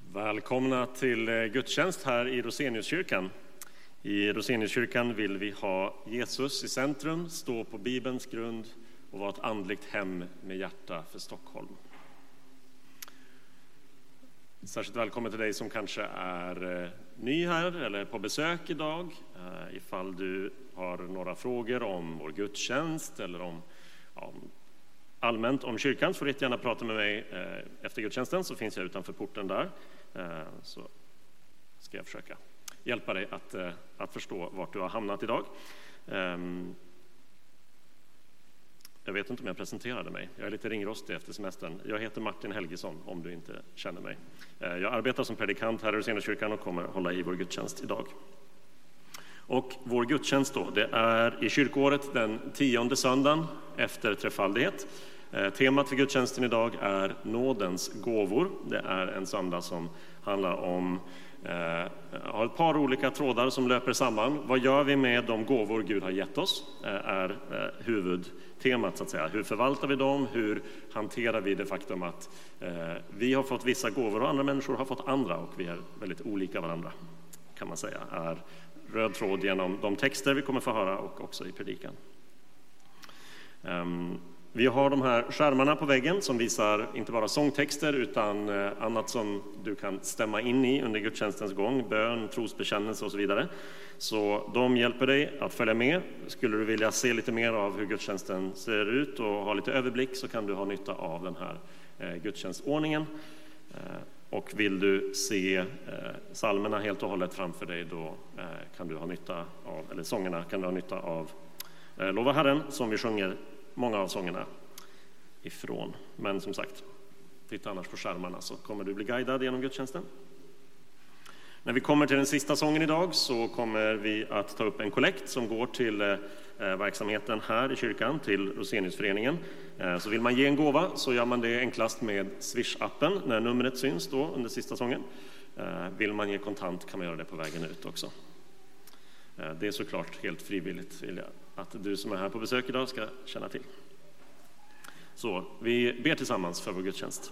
Välkomna till gudstjänst här i Roseniuskyrkan. I Roseniuskyrkan vill vi ha Jesus i centrum, stå på Bibelns grund och vara ett andligt hem med hjärta för Stockholm. Särskilt välkommen till dig som kanske är ny här eller på besök idag. Ifall du har några frågor om vår gudstjänst eller om allmänt om kyrkan så får du gärna prata med mig efter gudstjänsten, så finns jag utanför porten där. Så ska jag försöka hjälpa dig att förstå vart du har hamnat idag. Jag vet inte om jag presenterade mig. Jag är lite ringrostig efter semestern. Jag heter Martin Helgesson, om du inte känner mig. Jag arbetar som predikant här i Roseniuskyrkan och kommer hålla i vår gudstjänst idag. Och vår gudstjänst då, det är i kyrkåret den 10:e söndagen efter trefaldighet. Temat för gudstjänsten idag är nådens gåvor. Det är en söndag som handlar om har ett par olika trådar som löper samman. Vad gör vi med de gåvor Gud har gett oss? Är huvudtemat så att säga. Hur förvaltar vi dem? Hur hanterar vi det faktum att vi har fått vissa gåvor och andra människor har fått andra, och vi är väldigt olika varandra, kan man säga. Är röd tråd genom de texter vi kommer få höra och också i predikan. Vi har de här skärmarna på väggen som visar inte bara sångtexter utan annat som du kan stämma in i under gudstjänstens gång, bön, trosbekännelse och så vidare. Så de hjälper dig att följa med. Skulle du vilja se lite mer av hur gudstjänsten ser ut och ha lite överblick så kan du ha nytta av den här gudstjänstordningen. Och vill du se psalmerna helt och hållet framför dig, då kan du ha nytta av, eller sångerna kan du ha nytta av Lova Herren, som vi sjunger många av sångerna ifrån. Men som sagt, titta annars på skärmarna så kommer du bli guidad genom gudstjänsten. När vi kommer till den sista sången idag så kommer vi att ta upp en kollekt som går till verksamheten här i kyrkan, till Roseniusföreningen. Så vill man ge en gåva så gör man det enklast med Swish-appen när numret syns då under sista sången. Vill man ge kontant kan man göra det på vägen ut också. Det är såklart helt frivilligt, vill jag att du som är här på besök idag ska känna till. Så vi ber tillsammans för vår gudstjänst.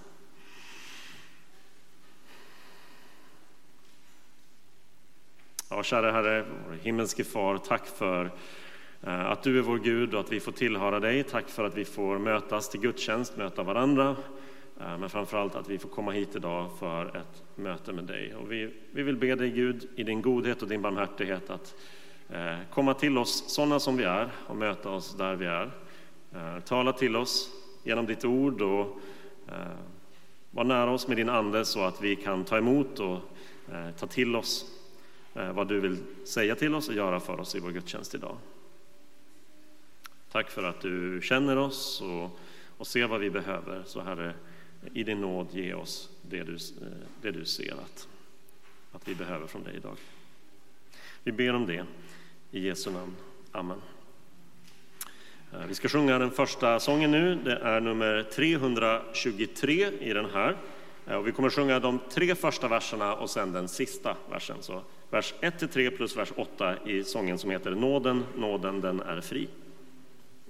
Ja, kära Herre, vår himmelske far, tack för att du är vår Gud och att vi får tillhöra dig. Tack för att vi får mötas till gudstjänst, möta varandra. Men framförallt att vi får komma hit idag för ett möte med dig. Och vi vill be dig, Gud, i din godhet och din barmhärtighet att komma till oss sådana som vi är och möta oss där vi är. Tala till oss genom ditt ord och var nära oss med din ande så att vi kan ta emot och ta till oss vad du vill säga till oss och göra för oss i vår gudstjänst idag. Tack för att du känner oss och ser vad vi behöver. Så Herre, i din nåd ge oss det du ser att vi behöver från dig idag. Vi ber om det i Jesu namn. Amen. Vi ska sjunga den första sången nu. Det är nummer 323 i den här. Och vi kommer sjunga de 3 första verserna och sen den sista versen. Så vers 1-3 plus vers 8 i sången som heter Nåden, nåden den är fri.